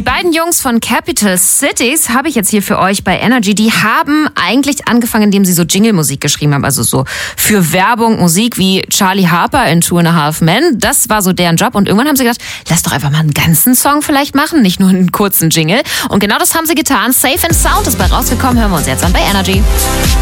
beiden Jungs von Capital Cities habe ich jetzt hier für euch bei Energy. Die haben eigentlich angefangen, indem sie so Jingle-Musik geschrieben haben, also so für Werbung, Musik wie Charlie Harper in 2.5 Men. Das war so deren Job und irgendwann haben sie gedacht, lass doch einfach mal einen ganzen Song vielleicht machen, nicht nur einen kurzen Jingle. Und genau das haben sie getan. Safe and Sound ist bei rausgekommen, hören wir uns jetzt an bei Energy.